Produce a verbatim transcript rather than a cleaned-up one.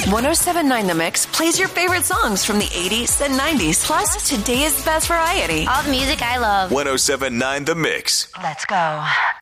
one oh seven point nine The Mix plays your favorite songs from the eighties and nineties, plus today's best variety. All the music I love. one oh seven point nine The Mix. Let's go.